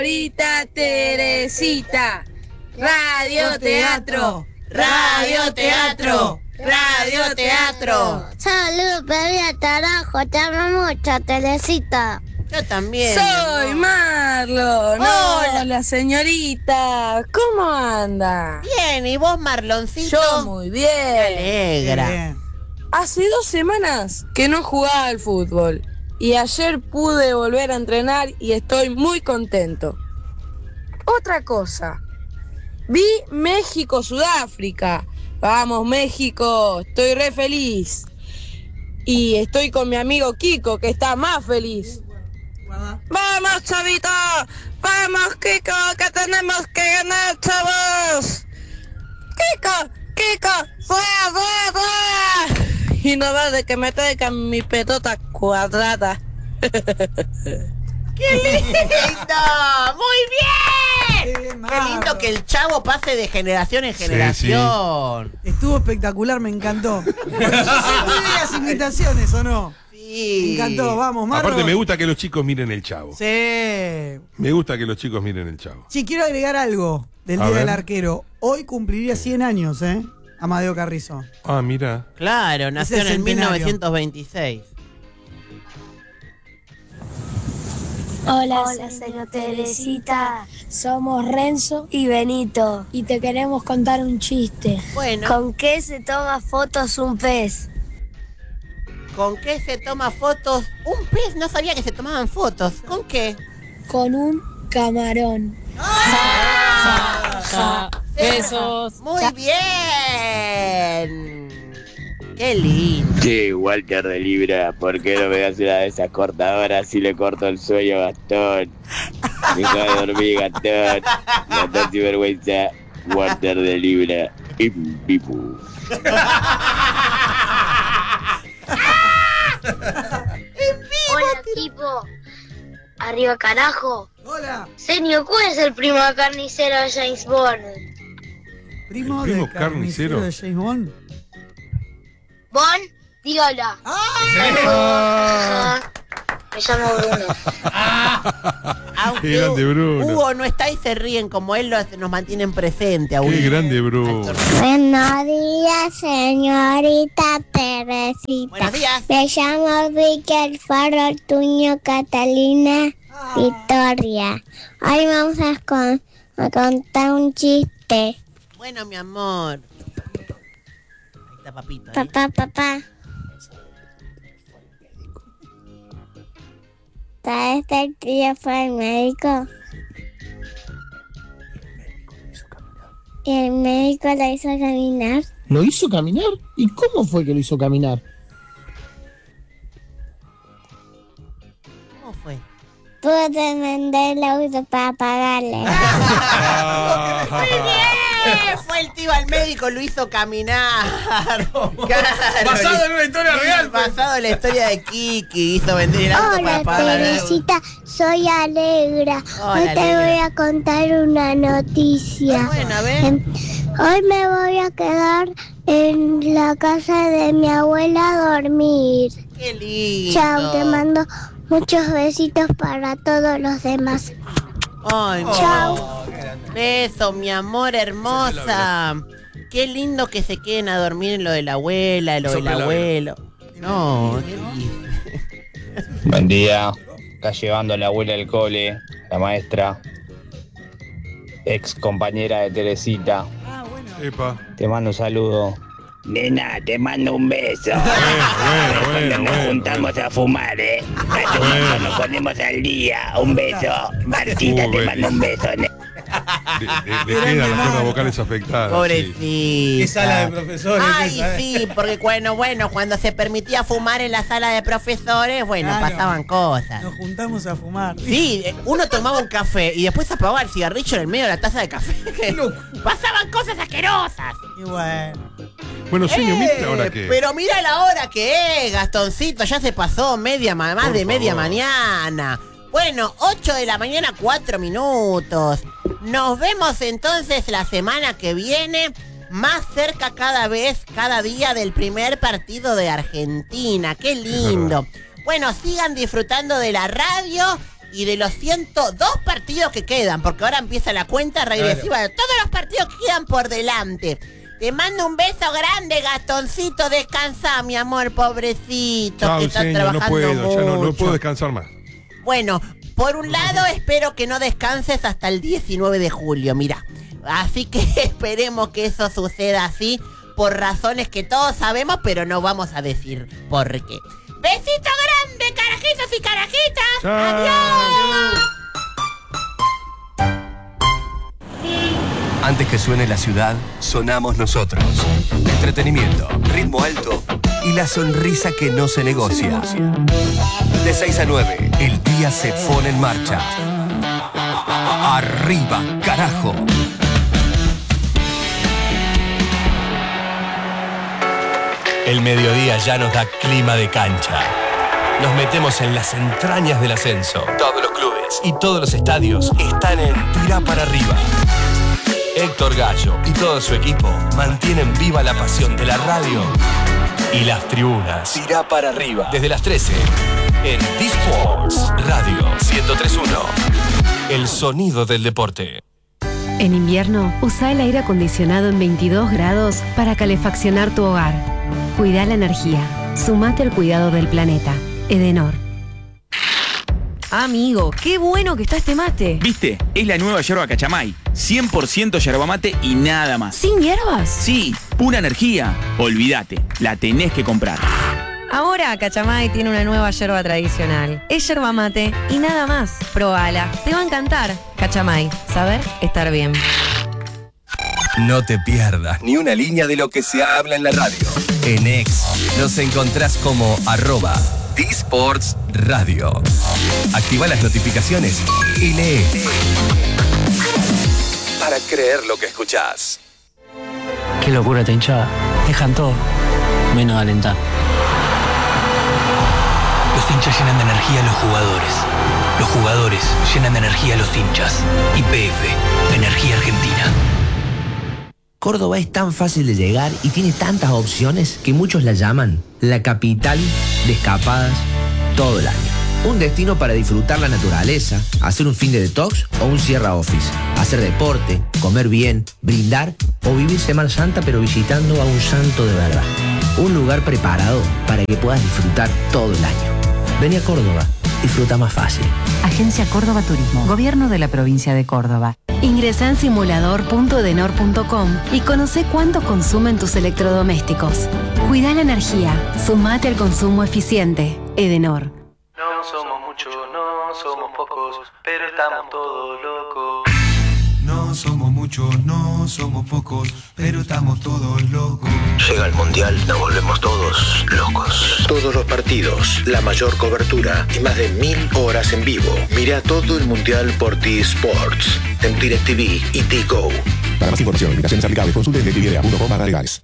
Ahorita Teresita, radioteatro, radioteatro, radioteatro. Salud, bebé, carajo, te amo mucho, Teresita. Yo también. Soy Marlon. Hola, señorita. ¿Cómo anda? Bien, ¿y vos, Marloncito? Yo muy bien. Me alegra. Bien. Hace 2 semanas que no jugaba al fútbol y ayer pude volver a entrenar y estoy muy contento. Otra cosa, vi México-Sudáfrica. Vamos, México, estoy re feliz. Y estoy con mi amigo Kiko, que está más feliz. ¡Vamos, chavito! ¡Vamos, Kiko, que tenemos que ganar, chavos! ¡Kiko! ¡Fuera, fuera, fuera! Y no va de que me traigan mi petota cuadrada. ¡Qué lindo! ¡Muy bien! ¡Qué lindo que el Chavo pase de generación en generación! Estuvo espectacular, me encantó. ¿Se puede las imitaciones o no? Sí. Me encantó, vamos, Marlon. Aparte me gusta que los chicos miren el Chavo. Sí. Me gusta que los chicos miren el Chavo. Sí, quiero agregar algo del A Día ver. del Arquero. Hoy cumpliría 100 años, Amadeo Carrizo. Ah, mira. Claro, nació Ese en el centenario. 1926. Hola, señor Teresita. Somos Renzo y Benito. Y te queremos contar un chiste. Bueno, ¿Con qué se toma fotos un pez? ¿con qué se toma fotos? Un pez, no sabía que se tomaban fotos. ¿Con qué? Con un camarón. Besos. Muy bien. Qué lindo. Che, Walter de Libra, ¿por qué no me das una de esas cortadoras y le corto el sueño a Gastón? Deja de dormir, Gastón. Gastón sinvergüenza. Walter de Libra. Pipu. Hola, tipo. Arriba, carajo. Hola. Señor, ¿cuál es el primo carnicero de James Bond? Primo, ¿El primo de carnicero de James Bond. Bond, dígala. Me llamo Bruno. Aunque Qué grande, Bruno. Hugo no está y se ríen como él nos mantienen presente a Qué Hugo. grande, Bruno. Buenos días, señorita Teresita. Buenos días. Me llamo Vicky Alfaro Ortuño Catalina Victoria. Hoy vamos a contar un chiste. Bueno, mi amor. Ahí está papito. ahí. Papá. ¿Sabes que el tío fue al médico? Y el médico lo hizo caminar. ¿Lo hizo caminar? ¿Y cómo fue que lo hizo caminar? ¿Cómo fue? Pude vender el auto para pagarle. Fue el tío al médico, lo hizo caminar. Claro. Basado en una historia real, pues. Basado en la historia de Kiki. Hizo vender el auto para Hola, pagar la deuda. Teresita, soy Alegra. Hola, Hoy te Alegra. voy a contar una noticia. Bueno, a ver. Hoy me voy a quedar en la casa de mi abuela a dormir. Qué lindo. Chao, te mando muchos besitos para todos los demás. Ay, Chao. Beso, mi amor hermosa. Qué lindo que se queden a dormir en lo de la abuela, en lo del abuelo. No, qué lindo. Buen día. Está llevando a la abuela al cole, la maestra. Ex compañera de Teresita. Epa. Te mando un saludo. Nena, te mando un beso. Bueno. Nos juntamos a fumar, Nos ponemos al día. Un beso. Martita, te mando un beso. Le quedan las cuerdas vocales afectadas. Pobrecita. Qué sala de profesores Ay, esa, sí, porque bueno, cuando se permitía fumar en la sala de profesores, bueno, Claro. pasaban cosas. Nos juntamos a fumar. Sí, uno tomaba un café y después apagaba el cigarrillo en el medio de la taza de café. Pasaban cosas asquerosas. Y bueno. Bueno, señor, ¿viste ahora qué? Pero mira la hora que es, Gastoncito, ya se pasó más Por de media favor. mañana. Bueno, 8 de la mañana, 4 minutos. Nos vemos entonces la semana que viene, más cerca cada día del primer partido de Argentina. ¡Qué lindo! Bueno, sigan disfrutando de la radio y de los 102 partidos que quedan, porque ahora empieza la cuenta regresiva de todos los partidos que quedan por delante. Te mando un beso grande, Gastoncito. Descansa, mi amor, pobrecito. Chao, que está señor, trabajando no puedo, mucho. ya no puedo descansar más. Bueno, por un lado espero que no descanses hasta el 19 de julio, mira. Así que esperemos que eso suceda así, por razones que todos sabemos, pero no vamos a decir por qué. ¡Besito grande, carajitos y carajitas! ¡Adiós! Antes que suene la ciudad, sonamos nosotros. Entretenimiento, ritmo alto y la sonrisa que no se negocia. De 6 a 9, el día se pone en marcha. ¡Arriba, carajo! El mediodía ya nos da clima de cancha. Nos metemos en las entrañas del ascenso. Todos los clubes y todos los estadios están en Tira para Arriba. Héctor Gallo y todo su equipo mantienen viva la pasión de la radio y las tribunas. Tira para Arriba. Desde las 13 en D-Sports Radio 103.1. El sonido del deporte. En invierno, usa el aire acondicionado en 22 grados para calefaccionar tu hogar. Cuida la energía. Sumate al cuidado del planeta. Edenor. Amigo, qué bueno que está este mate. ¿Viste? Es la nueva yerba Cachamay. 100% yerba mate y nada más. ¿Sin hierbas? Sí, pura energía. Olvídate, la tenés que comprar. Ahora Cachamay tiene una nueva yerba tradicional. Es yerba mate y nada más. Probala, te va a encantar. Cachamay, saber estar bien. No te pierdas ni una línea de lo que se habla en la radio. En X nos encontrás como @D-Sports Radio. Activa las notificaciones y lee. Para creer lo que escuchás. Qué locura esta hinchada. Dejan todo, menos alentar. Los hinchas llenan de energía a los jugadores. Los jugadores llenan de energía a los hinchas. YPF, Energía Argentina. Córdoba es tan fácil de llegar y tiene tantas opciones que muchos la llaman la capital de escapadas todo el año. Un destino para disfrutar la naturaleza, hacer un fin de detox o un Sierra Office, hacer deporte, comer bien, brindar o vivir Semana Santa pero visitando a un santo de verdad. Un lugar preparado para que puedas disfrutar todo el año. Vení a Córdoba, disfruta más fácil. Agencia Córdoba Turismo, Gobierno de la Provincia de Córdoba. Ingresa en simulador.edenor.com y conoce cuánto consumen tus electrodomésticos. Cuida la energía. Sumate al consumo eficiente. Edenor. No somos muchos, no somos pocos, pero estamos todos locos. No somos muchos, no somos pocos, pero estamos todos locos. Llega el Mundial, nos volvemos todos locos. Todos los partidos, la mayor cobertura y más de 1000 horas en vivo. Mira todo el Mundial por T-Sports, en DirecTV y T-Go. Para más información, limitaciones aplicables, consulte en DirecTV.com/legales.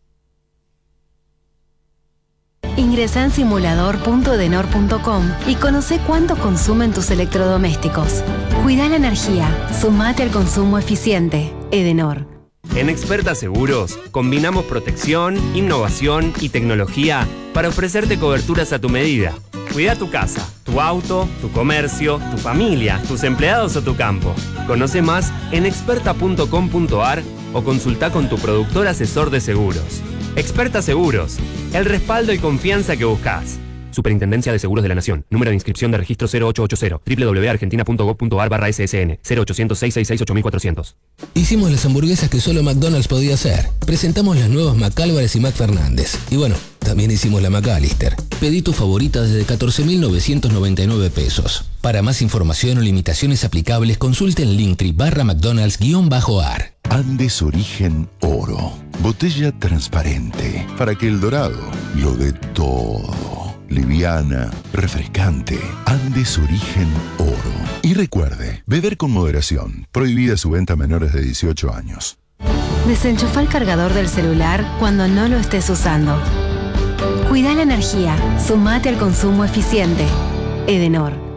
Ingresa en simulador.edenor.com y conoce cuánto consumen tus electrodomésticos. Cuida la energía. Sumate al consumo eficiente. Edenor. En Experta Seguros combinamos protección, innovación y tecnología para ofrecerte coberturas a tu medida. Cuida tu casa, tu auto, tu comercio, tu familia, tus empleados o tu campo. Conoce más en experta.com.ar o consulta con tu productor asesor de seguros. Experta Seguros, el respaldo y confianza que buscas. Superintendencia de Seguros de la Nación. Número de inscripción de registro 0880 www.argentina.gov.ar/ssn 0800-666-8400. Hicimos las hamburguesas que solo McDonald's podía hacer. Presentamos las nuevas McAlvarez y McFernández. Y bueno, también hicimos la McAllister. Pedí tu favorita desde 14.999 pesos. Para más información o limitaciones aplicables, consulte en Linktree/McDonald's_ar. Andes Origen Oro. Botella transparente para que el dorado lo dé todo. Liviana, refrescante. Andes Origen Oro. Y recuerde, beber con moderación. Prohibida su venta a menores de 18 años. Desenchufa el cargador del celular cuando no lo estés usando. Cuida la energía. Sumate al consumo eficiente. Edenor.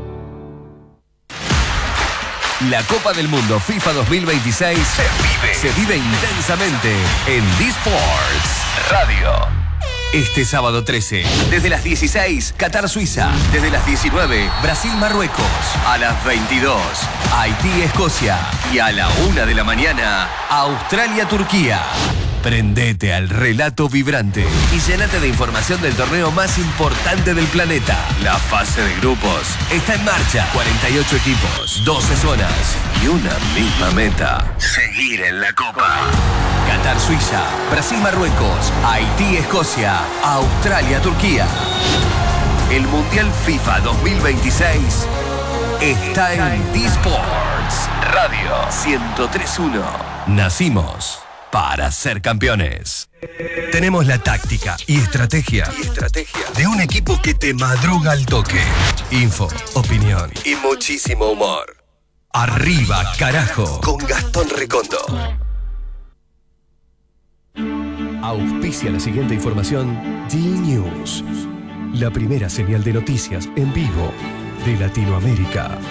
La Copa del Mundo FIFA 2026 se vive intensamente en D-Sports Radio. Este sábado 13, desde las 16, Qatar-Suiza. Desde las 19, Brasil-Marruecos. A las 22, Haití-Escocia. Y a la 1 de la mañana, Australia-Turquía. Prendete al relato vibrante y llénate de información del torneo más importante del planeta. La fase de grupos está en marcha. 48 equipos, 12 zonas y una misma meta: seguir en la Copa. Qatar-Suiza, Brasil-Marruecos, Haití-Escocia, Australia-Turquía. El Mundial FIFA 2026 está en D-Sports Radio 103.1. Nacimos para ser campeones. Tenemos la táctica y estrategia de un equipo que te madruga al toque. Info, opinión y muchísimo humor. Arriba, carajo, con Gastón Recondo. Auspicia la siguiente información D-News, la primera señal de noticias en vivo de Latinoamérica.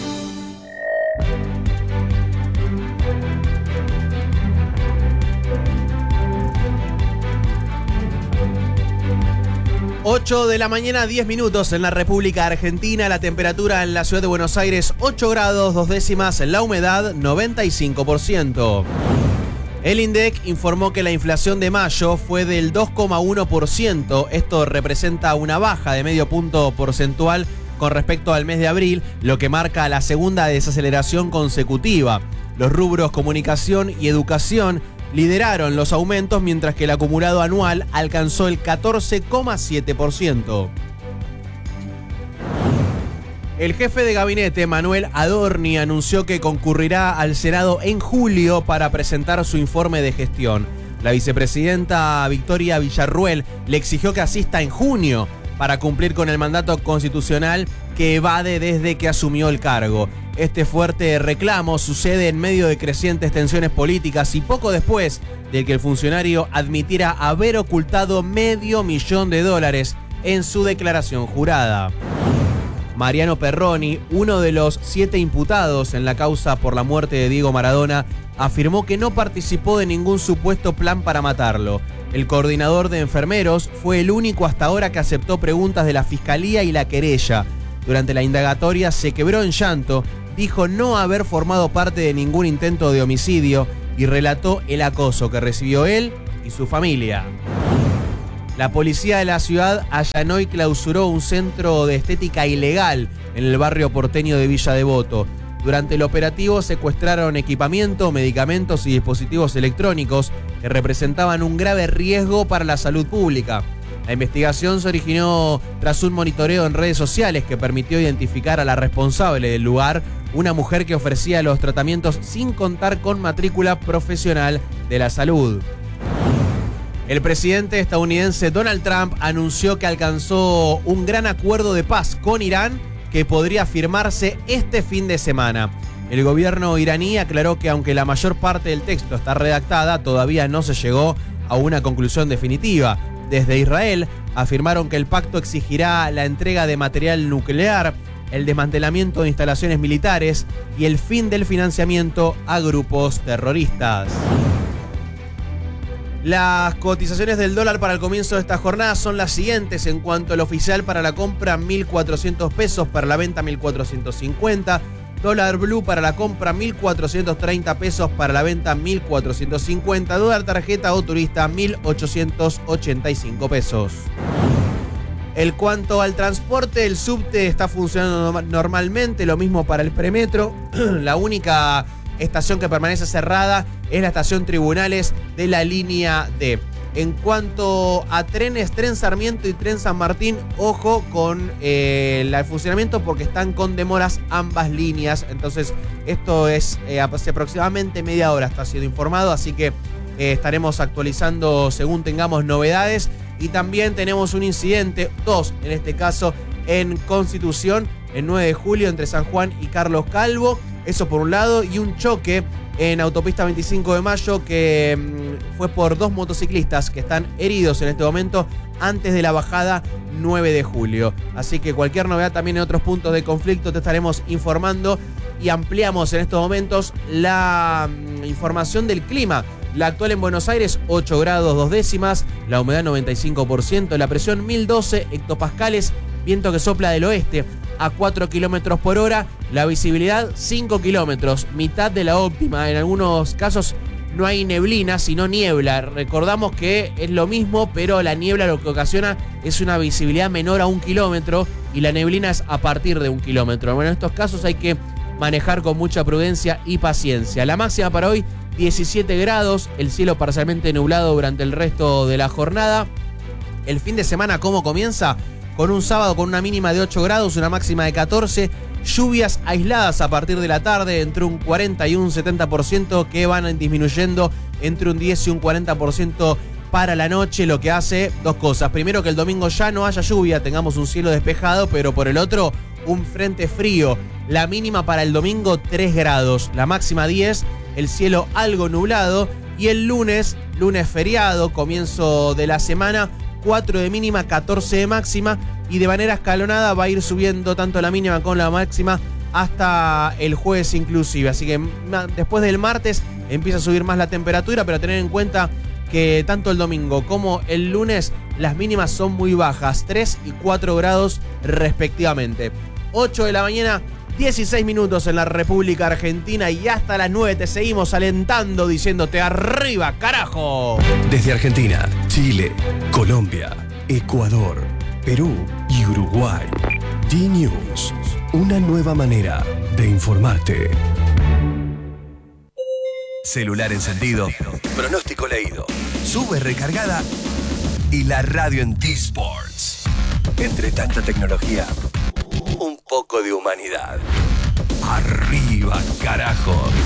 Ocho de la mañana, 10 minutos en la República Argentina. La temperatura en la ciudad de Buenos Aires, 8 grados 2 décimas. La humedad, 95%. El INDEC informó que la inflación de mayo fue del 2,1%. Esto representa una baja de medio punto porcentual con respecto al mes de abril, lo que marca la segunda desaceleración consecutiva. Los rubros comunicación y educación lideraron los aumentos, mientras que el acumulado anual alcanzó el 14,7%. El jefe de gabinete, Manuel Adorni, anunció que concurrirá al Senado en julio para presentar su informe de gestión. La vicepresidenta Victoria Villarruel le exigió que asista en junio para cumplir con el mandato constitucional que evade desde que asumió el cargo. Este fuerte reclamo sucede en medio de crecientes tensiones políticas y poco después de que el funcionario admitiera haber ocultado $500,000 en su declaración jurada. Mariano Perroni, uno de los 7 imputados en la causa por la muerte de Diego Maradona, afirmó que no participó de ningún supuesto plan para matarlo. El coordinador de enfermeros fue el único hasta ahora que aceptó preguntas de la fiscalía y la querella. Durante la indagatoria se quebró en llanto, dijo no haber formado parte de ningún intento de homicidio y relató el acoso que recibió él y su familia. La policía de la ciudad allanó y clausuró un centro de estética ilegal en el barrio porteño de Villa Devoto. Durante el operativo secuestraron equipamiento, medicamentos y dispositivos electrónicos que representaban un grave riesgo para la salud pública. La investigación se originó tras un monitoreo en redes sociales que permitió identificar a la responsable del lugar, una mujer que ofrecía los tratamientos sin contar con matrícula profesional de la salud. El presidente estadounidense Donald Trump anunció que alcanzó un gran acuerdo de paz con Irán que podría firmarse este fin de semana. El gobierno iraní aclaró que aunque la mayor parte del texto está redactada, todavía no se llegó a una conclusión definitiva. Desde Israel afirmaron que el pacto exigirá la entrega de material nuclear, el desmantelamiento de instalaciones militares y el fin del financiamiento a grupos terroristas. Las cotizaciones del dólar para el comienzo de esta jornada son las siguientes. En cuanto al oficial, para la compra 1.400 pesos, para la venta 1.450. Dólar blue para la compra 1.430 pesos, para la venta 1.450. Dólar tarjeta o turista 1.885 pesos. En cuanto al transporte, el subte está funcionando normalmente, lo mismo para el premetro. La única estación que permanece cerrada es la estación Tribunales de la línea D. En cuanto a trenes, Tren Sarmiento y Tren San Martín, ojo con el funcionamiento porque están con demoras ambas líneas. Entonces esto es hace aproximadamente media hora está siendo informado, así que estaremos actualizando según tengamos novedades. Y también tenemos un incidente, 2 en este caso, en Constitución, el 9 de julio entre San Juan y Carlos Calvo. Eso por un lado, y un choque en autopista 25 de mayo que fue por 2 motociclistas que están heridos en este momento antes de la bajada 9 de julio. Así que cualquier novedad también en otros puntos de conflicto te estaremos informando y ampliamos en estos momentos la información del clima La actual en Buenos Aires, 8 grados 2 décimas, la humedad 95%, la presión 1012 hectopascales, viento que sopla del oeste a 4 kilómetros por hora, la visibilidad 5 kilómetros, mitad de la óptima. En algunos casos no hay neblina, sino niebla. Recordamos que es lo mismo, pero la niebla lo que ocasiona es una visibilidad menor a 1 kilómetro y la neblina es a partir de 1 kilómetro. Bueno, en estos casos hay que manejar con mucha prudencia y paciencia. La máxima para hoy, 17 grados, el cielo parcialmente nublado durante el resto de la jornada. El fin de semana, ¿cómo comienza? Con un sábado con una mínima de 8 grados, una máxima de 14, lluvias aisladas a partir de la tarde, entre un 40 y un 70%, que van disminuyendo entre un 10 y un 40% para la noche, lo que hace dos cosas. Primero, que el domingo ya no haya lluvia, tengamos un cielo despejado, pero por el otro, un frente frío. La mínima para el domingo, 3 grados, la máxima 10, el cielo algo nublado, y el lunes feriado, comienzo de la semana, 4 de mínima, 14 de máxima, y de manera escalonada va a ir subiendo tanto la mínima como la máxima hasta el jueves inclusive. Así que después del martes empieza a subir más la temperatura, pero tener en cuenta que tanto el domingo como el lunes las mínimas son muy bajas, 3 y 4 grados respectivamente. 8 de la mañana, 16 minutos en la República Argentina, y hasta las 9 te seguimos alentando diciéndote arriba, carajo. Desde Argentina, Chile, Colombia, Ecuador, Perú y Uruguay. D-News, una nueva manera de informarte. Celular encendido, pronóstico leído, sube recargada y la radio en D-Sports. Entre tanta tecnología, un poco de humanidad. Arriba, carajo.